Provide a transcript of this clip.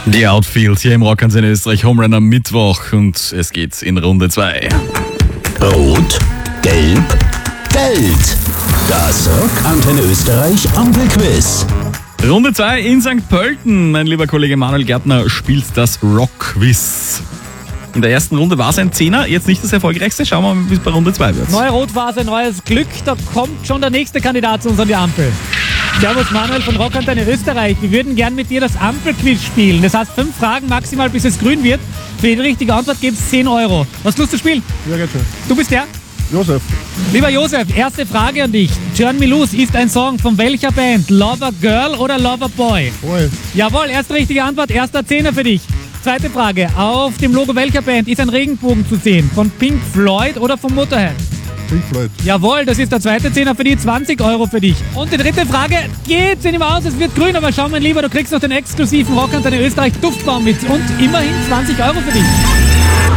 Die Outfield hier im Rockantenne Österreich, Homerunner Mittwoch und es geht in Runde 2. Rot, Gelb, Geld. Das Rockantenne Österreich Ampelquiz. Runde 2 in St. Pölten. Mein lieber Kollege Manuel Gärtner spielt das Rockquiz. In der ersten Runde war es ein Zehner, jetzt nicht das erfolgreichste. Schauen wir mal, wie es bei Runde 2 wird. Neue Rotphase, neues Glück. Da kommt schon der nächste Kandidat zu uns an die Ampel. Servus Manuel von Rockantenne Österreich. Wir würden gern mit dir das Ampelquiz spielen. Das heißt 5 Fragen maximal, bis es grün wird. Für jede richtige Antwort gibt es 10 Euro. Was Lust zu spielen? Ja, geht schon. Du bist der? Josef. Lieber Josef, erste Frage an dich. Turn Me Loose ist ein Song von welcher Band? Lover Girl oder Lover Boy? Boy. Jawohl, erste richtige Antwort, erster Zehner für dich. Zweite Frage, auf dem Logo welcher Band ist ein Regenbogen zu sehen? Von Pink Floyd oder von Motorhead? Pink Floyd. Jawohl, das ist der zweite Zehner für dich, 20 Euro für dich. Und die dritte Frage, geht nicht mehr aus, es wird grün, aber schau mein Lieber, du kriegst noch den exklusiven Rockantenne Österreich Duftbaum mit und immerhin 20 Euro für dich.